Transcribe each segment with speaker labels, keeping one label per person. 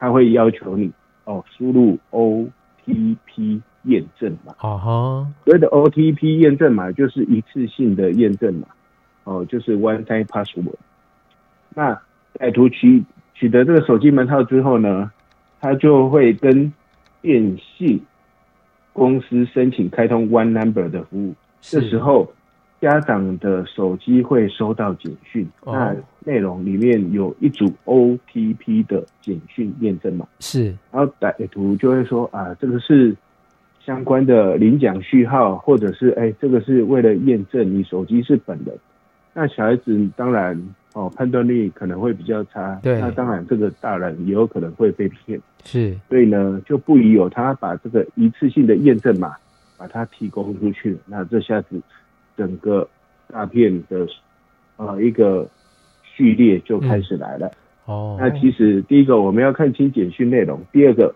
Speaker 1: 他会要求你输入 OTP 验证码。所谓的 OTP 验证码就是一次性的验证码，就是 one time password。那歹徒取得这个手机门号之后呢，他就会跟电信公司申请开通 One Number 的服务。这时候家长的手机会收到简讯，那内容里面有一组 OTP 的简讯验证码。然后歹徒就会说这个是相关的领奖序号，或者是这个是为了验证你手机是本人。那小孩子当然判断力可能会比较差，那当然这个大人也有可能会被骗。所以呢就不疑有他把这个一次性的验证码把它提供出去，那这下子整个诈骗的一个序列就开始来了。那其实第一个我们要看清简讯内容，第二个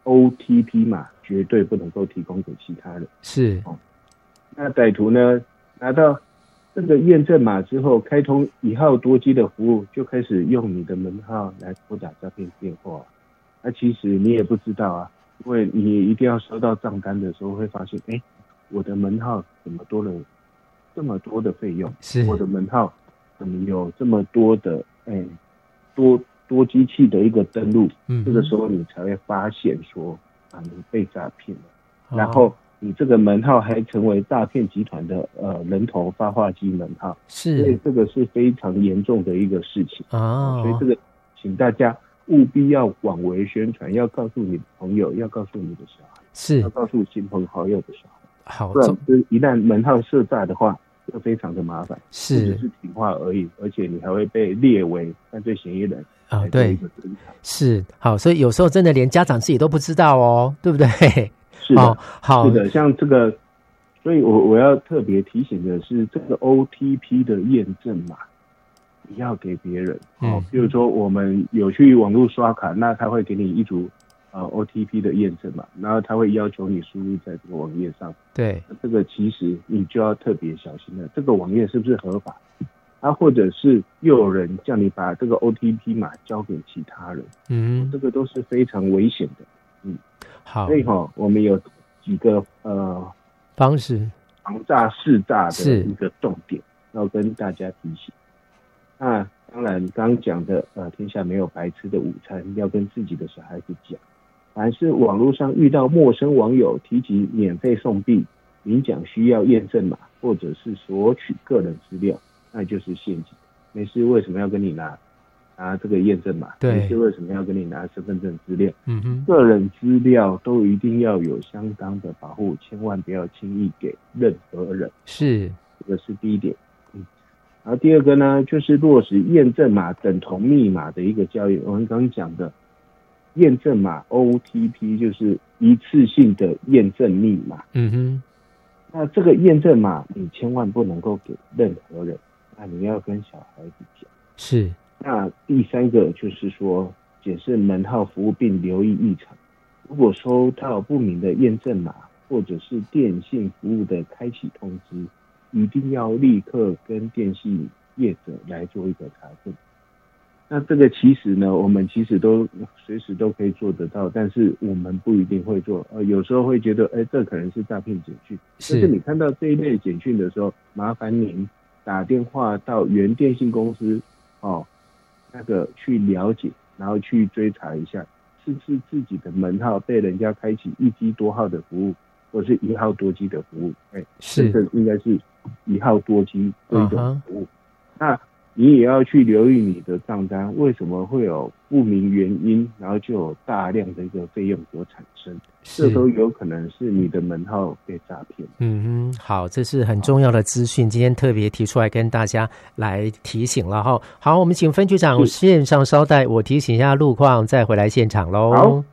Speaker 1: OTP 码绝对不能够提供给其他人。那歹徒呢拿到这个验证码之后，开通1号多机的服务，就开始用你的门号来拨打诈骗电话。那其实你也不知道因为你一定要收到账单的时候会发现我的门号怎么多了这么多的费用，我的门号怎么有这么多的多机器的一个登录。这个时候你才会发现说你被诈骗了，然后你这个门号还成为诈骗集团的人头发话机门号。所以这个是非常严重的一个事情。所以这个请大家务必要广为宣传，要告诉你的朋友，要告诉你的小孩，要告诉亲朋好友的小孩。不然一旦门号设诈的话就非常的麻烦，不只是听话而已，而且你还会被列为犯罪嫌疑人。
Speaker 2: 对，好，所以有时候真的连家长自己都不知道对不对？
Speaker 1: 是的，像这个，所以我要特别提醒的是，这个 OTP 的验证码不要给别人。比如说我们有去网络刷卡，那他会给你一组OTP 的验证码，然后他会要求你输入在这个网页上。这个其实你就要特别小心了，这个网页是不是合法？或者是又有人叫你把这个 OTP 码交给其他人，这个都是非常危险的。所以我们有几个
Speaker 2: 方式
Speaker 1: 防诈识诈的一个重点要跟大家提醒。那当然刚讲的天下没有白吃的午餐，要跟自己的小孩子讲，凡是网络上遇到陌生网友提及免费送币、领奖需要验证码，或者是索取个人资料，那就是陷阱。没事为什么要跟你拿这个验证码？没事为什么要跟你拿身份证资料？个人资料都一定要有相当的保护，千万不要轻易给任何人。这个是第一点。然后第二个呢，就是落实验证码等同密码的一个教育。我们刚刚讲的验证码 OTP 就是一次性的验证密码。那这个验证码你千万不能够给任何人，那你要跟小孩子讲。那第三个就是说，检视门号服务并留意异常。如果收到不明的验证码或者是电信服务的开启通知，一定要立刻跟电信业者来做一个查证。那这个其实呢，我们其实都随时都可以做得到，但是我们不一定会做。有时候会觉得，这可能是诈骗简讯。但是你看到这一类简讯的时候，麻烦您打电话到原电信公司那个去了解，然后去追查一下，是不是自己的门号被人家开启1机多号的服务，或是1号多机的服务。这个应该是1号多机这一种服务。那你也要去留意你的账单，为什么会有不明原因，然后就有大量的一个费用所产生，这都有可能是你的门号被诈骗。
Speaker 2: 好，这是很重要的资讯，今天特别提出来跟大家来提醒了。好，我们请分局长线上稍待，我提醒一下路况，再回来现场咯。
Speaker 1: 好。